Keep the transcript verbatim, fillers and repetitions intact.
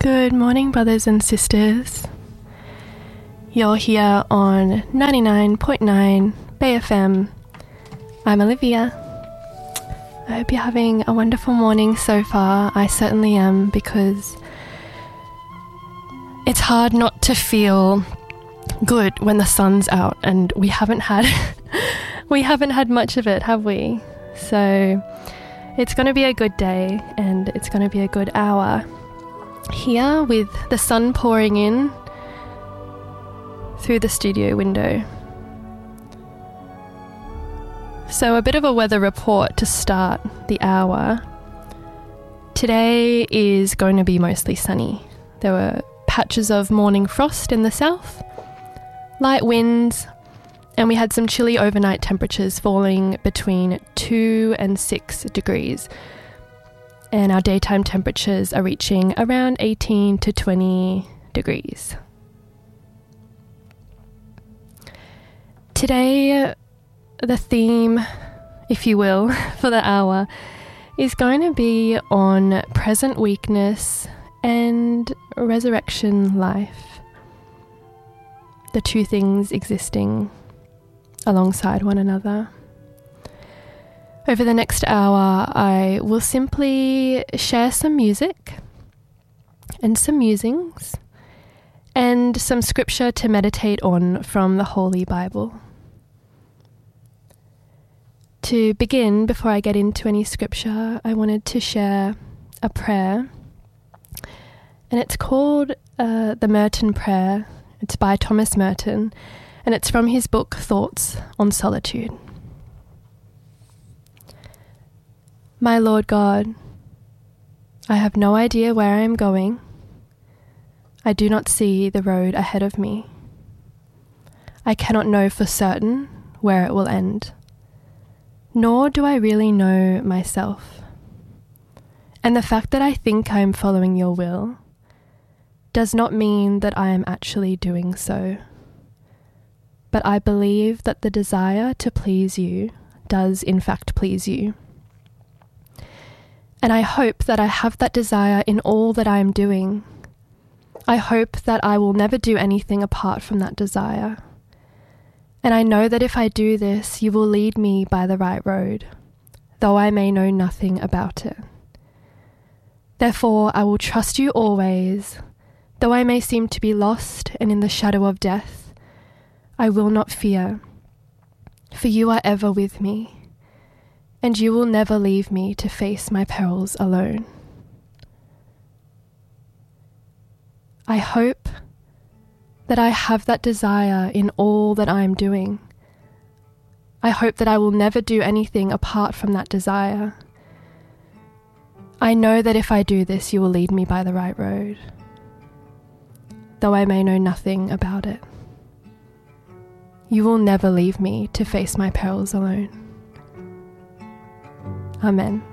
Good morning, brothers and sisters. You're here on ninety-nine point nine Bay F M. I'm Olivia. I hope you're having a wonderful morning so far. I certainly am, because it's hard not to feel good when the sun's out, and we haven't had we haven't had much of it, have we? So it's going to be a good day, and it's going to be a good hour here with the sun pouring in through the studio window. So a bit of a weather report to start the hour. Today is going to be mostly sunny. There were patches of morning frost in the south, light winds, and we had some chilly overnight temperatures falling between two and six degrees. And our daytime temperatures are reaching around eighteen to twenty degrees. Today, the theme, if you will, for the hour is going to be on present weakness and resurrection life. The two things existing alongside one another. Over the next hour, I will simply share some music and some musings and some scripture to meditate on from the Holy Bible. To begin, before I get into any scripture, I wanted to share a prayer, and it's called uh, the Merton Prayer. It's by Thomas Merton, and it's from his book, Thoughts on Solitude. My Lord God, I have no idea where I am going. I do not see the road ahead of me. I cannot know for certain where it will end, nor do I really know myself. And the fact that I think I am following your will does not mean that I am actually doing so. But I believe that the desire to please you does in fact please you. And I hope that I have that desire in all that I am doing. I hope that I will never do anything apart from that desire. And I know that if I do this, you will lead me by the right road, though I may know nothing about it. Therefore, I will trust you always, though I may seem to be lost and in the shadow of death. I will not fear, for you are ever with me, and you will never leave me to face my perils alone. I hope that I have that desire in all that I am doing. I hope that I will never do anything apart from that desire. I know that if I do this, you will lead me by the right road, though I may know nothing about it. You will never leave me to face my perils alone. Amen.